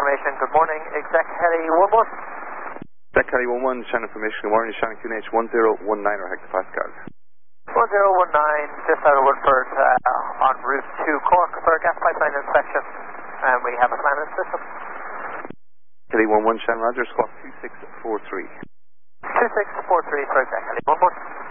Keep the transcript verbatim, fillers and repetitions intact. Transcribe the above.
information. Good morning. Exec Heli one one. Exec Heli one one, channel information. Good morning. Shannon Q N H one zero one nine or hectopascals. one zero one nine, just out of Woodford, uh, on route to Cork for a gas pipeline inspection. And we have a plan in system. Heli one one, channel Roger, squawk two six four three. two six four three for Exec Heli one one.